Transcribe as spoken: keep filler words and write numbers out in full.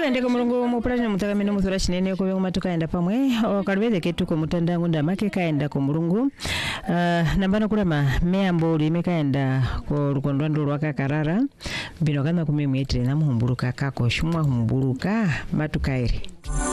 Tuende kumulungu mupulani mutaka mino muthura chinene ko byoma tukaenda pamwe okalubeze ketu ko mutandangu ndamake kaenda ko mulungu uh, nambano kulama meambo limekaenda ko lukondo ndo lwakakarara bino kana kumemwetire na muhumbuluka kako shumwa humbuluka matukairi.